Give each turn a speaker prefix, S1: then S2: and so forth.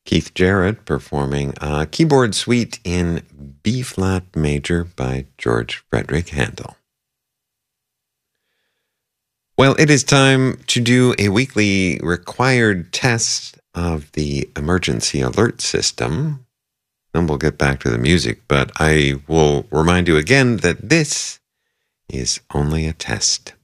S1: Keith Jarrett performing a keyboard suite in B-flat major by George Frederick Handel. Well, it is time to do a weekly required test of the emergency alert system. And we'll get back to the music, but I will remind you again that this is only a test.